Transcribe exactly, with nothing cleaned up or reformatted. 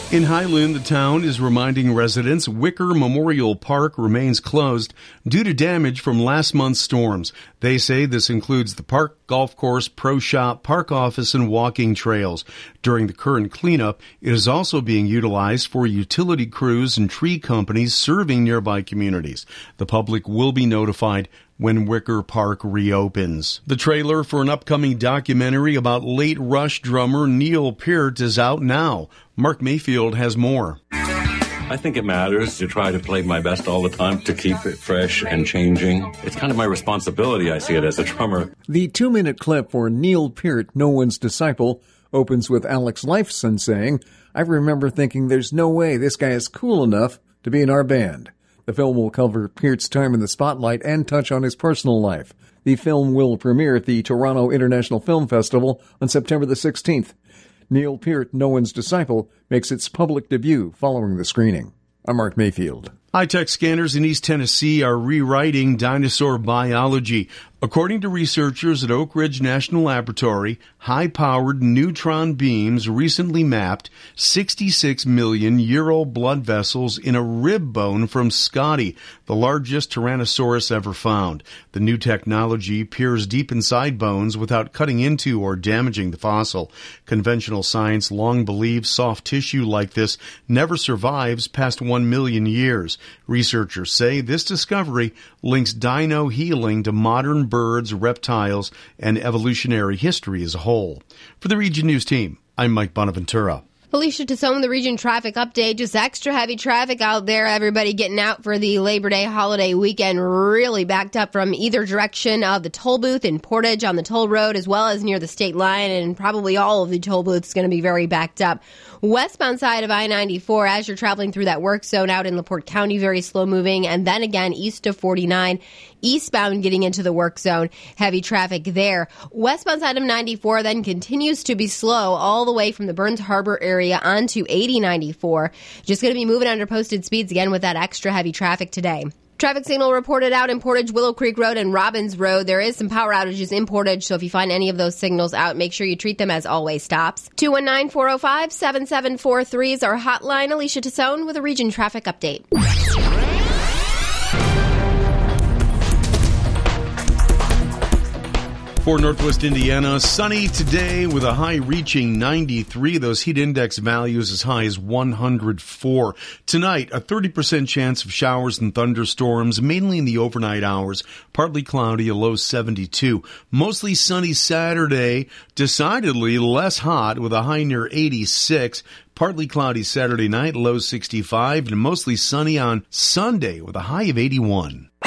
In Highland, the town is reminding residents Wicker Memorial Park remains closed due to damage from last month's storms. They say this includes the park, golf course, pro shop, park office, and walking trails. During the current cleanup, it is also being utilized for utility crews and tree companies serving nearby communities. The public will be notified when Wicker Park reopens. The trailer for an upcoming documentary about late Rush drummer Neil Peart is out now. Mark Mayfield has more. I think it matters to try to play my best all the time, to keep it fresh and changing. It's kind of my responsibility, I see it as a drummer. The two-minute clip for Neil Peart, No One's Disciple, opens with Alex Lifeson saying, "I remember thinking there's no way this guy is cool enough to be in our band." The film will cover Peart's time in the spotlight and touch on his personal life. The film will premiere at the Toronto International Film Festival on September the sixteenth. Neil Peart, No One's Disciple, makes its public debut following the screening. I'm Mark Mayfield. High-tech scanners in East Tennessee are rewriting dinosaur biology. According to researchers at Oak Ridge National Laboratory, high-powered neutron beams recently mapped sixty-six million year-old blood vessels in a rib bone from Scotty, the largest Tyrannosaurus ever found. The new technology peers deep inside bones without cutting into or damaging the fossil. Conventional science long believed soft tissue like this never survives past one million years. Researchers say this discovery links dino healing to modern birds, reptiles, and evolutionary history as a whole. For the Region News team, I'm Mike Bonaventura. Alicia Tassone, the Region Traffic Update. Just extra heavy traffic out there. Everybody getting out for the Labor Day holiday weekend. Really backed up from either direction of the toll booth in Portage on the toll road as well as near the state line. And probably all of the toll booths going to be very backed up. Westbound side of I ninety-four as you're traveling through that work zone out in LaPorte County, very slow moving. And then again, east of forty-nine, eastbound getting into the work zone, heavy traffic there. Westbound side of ninety-four then continues to be slow all the way from the Burns Harbor area onto eighty ninety-four. Just going to be moving under posted speeds again with that extra heavy traffic today. Traffic signal reported out in Portage, Willow Creek Road and Robbins Road. There is some power outages in Portage, so if you find any of those signals out, make sure you treat them as always stops. two one nine, four oh five, seven seven four three is our hotline. Alicia Tassone with a Region Traffic Update. For Northwest Indiana, sunny today with a high reaching ninety-three. Those heat index values as high as one hundred four. Tonight, a thirty percent chance of showers and thunderstorms, mainly in the overnight hours. Partly cloudy, a low seventy-two. Mostly sunny Saturday, decidedly less hot with a high near eighty-six. Partly cloudy Saturday night, low sixty-five, and mostly sunny on Sunday with a high of eighty-one.